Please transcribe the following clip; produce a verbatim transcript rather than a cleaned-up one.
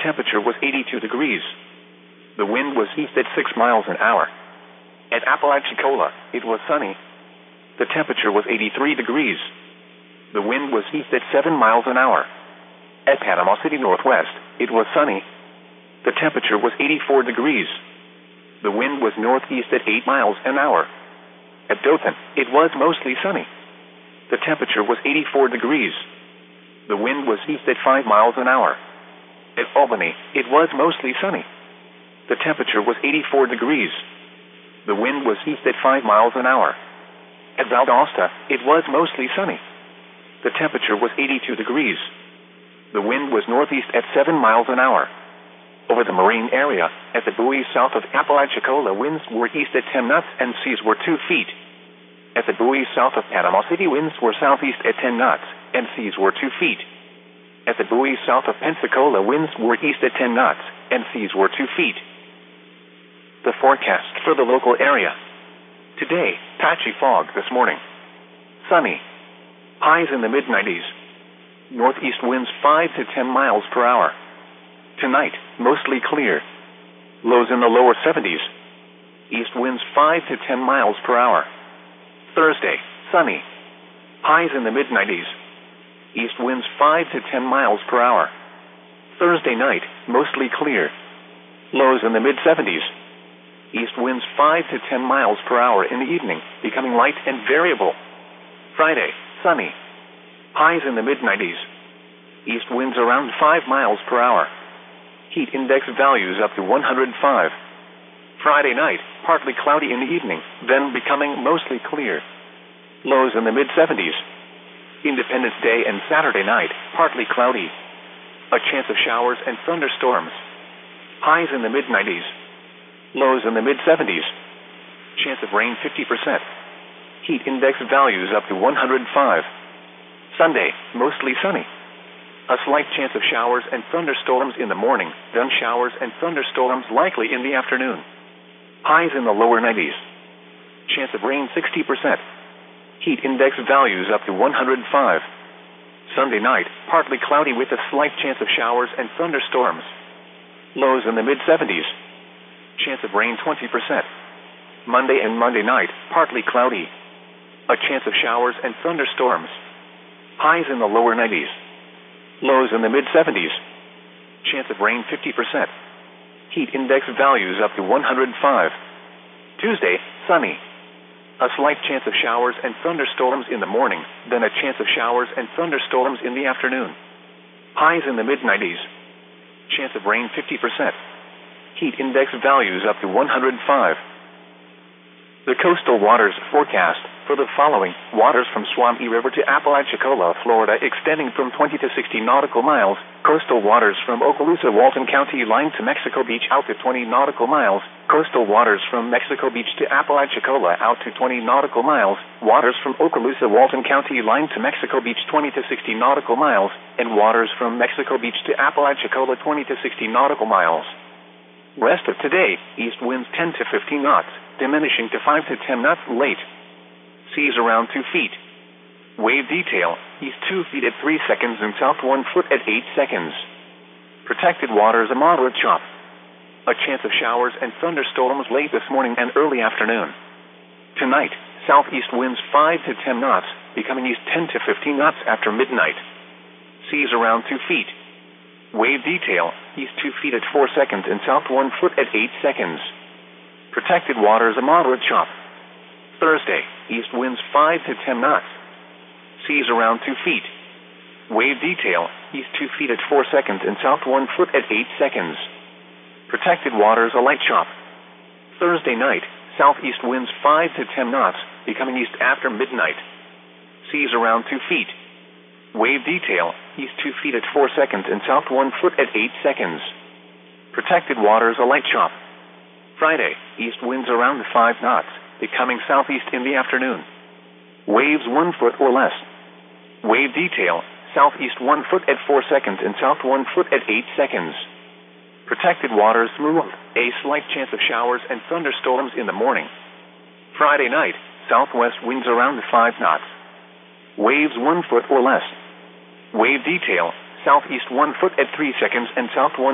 temperature was eighty-two degrees. The wind was east at six miles an hour. At Apalachicola, it was sunny. The temperature was eighty-three degrees. The wind was east at seven miles an hour. At Panama City Northwest, it was sunny. The temperature was eighty-four degrees. The wind was northeast at eight miles an hour. At Dothan, it was mostly sunny. The temperature was eighty-four degrees. The wind was east at five miles an hour. At Albany, it was mostly sunny. The temperature was eighty-four degrees. The wind was east at five miles an hour. At Valdosta, it was mostly sunny. The temperature was eighty-two degrees. The wind was northeast at seven miles an hour. Over the marine area, at the buoys south of Apalachicola, winds were east at ten knots and seas were two feet. At the buoys south of Panama City, winds were southeast at ten knots and seas were two feet. At the buoys south of Pensacola, winds were east at ten knots and seas were two feet. The forecast for the local area. Today, patchy fog this morning. Sunny. Highs in the mid nineties. Northeast winds five to ten miles per hour. Tonight, mostly clear. Lows in the lower seventies. East winds five to ten miles per hour. Thursday, sunny. Highs in the mid nineties. East winds five to ten miles per hour. Thursday night, mostly clear. Lows in the mid seventies. East winds five to ten miles per hour in the evening, becoming light and variable. Friday, sunny. Highs in the mid nineties. East winds around five miles per hour. Heat index values up to one hundred five. Friday night, partly cloudy in the evening, then becoming mostly clear. Lows in the mid seventies. Independence Day and Saturday night, partly cloudy. A chance of showers and thunderstorms. Highs in the mid nineties. Lows in the mid seventies. Chance of rain fifty percent. Heat index values up to one hundred five. Sunday, mostly sunny. A slight chance of showers and thunderstorms in the morning, then showers and thunderstorms likely in the afternoon. Highs in the lower nineties. Chance of rain sixty percent. Heat index values up to one hundred five. Sunday night, partly cloudy with a slight chance of showers and thunderstorms. Lows in the mid seventies. Chance of rain twenty percent. Monday and Monday night, partly cloudy. A chance of showers and thunderstorms. Highs in the lower nineties. Lows in the mid seventies. Chance of rain fifty percent. Heat index values up to one hundred five. Tuesday, sunny. A slight chance of showers and thunderstorms in the morning, then a chance of showers and thunderstorms in the afternoon. Highs in the mid nineties. Chance of rain fifty percent. Heat index values up to one hundred five. The coastal waters forecast for the following: waters from Suwannee River to Apalachicola, Florida, extending from twenty to sixty nautical miles. Coastal waters from Okaloosa, Walton County line to Mexico Beach out to twenty nautical miles. Coastal waters from Mexico Beach to Apalachicola out to twenty nautical miles. Waters from Okaloosa, Walton County line to Mexico Beach twenty to sixty nautical miles. And waters from Mexico Beach to Apalachicola twenty to sixty nautical miles. Rest of today, east winds ten to fifteen knots, diminishing to five to ten knots late. Seas around two feet. Wave detail, east two feet at three seconds and south one foot at eight seconds. Protected waters a moderate chop. A chance of showers and thunderstorms late this morning and early afternoon. Tonight, southeast winds five to ten knots, becoming east ten to fifteen knots after midnight. Seas around two feet. Wave detail, east two feet at four seconds and south one foot at eight seconds. Protected waters a moderate chop. Thursday, east winds five to ten knots. Seas around two feet. Wave detail, east two feet at four seconds and south one foot at eight seconds. Protected waters a light chop. Thursday night, southeast winds five to ten knots, becoming east after midnight. Seas around two feet. Wave detail, east two feet at four seconds and south one foot at eight seconds. Protected waters a light chop. Friday, east winds around five knots, becoming southeast in the afternoon. Waves one foot or less. Wave detail, southeast one foot at four seconds and south one foot at eight seconds. Protected waters smooth, a slight chance of showers and thunderstorms in the morning. Friday night, southwest winds around five knots. Waves one foot or less. Wave detail, southeast one foot at three seconds and south one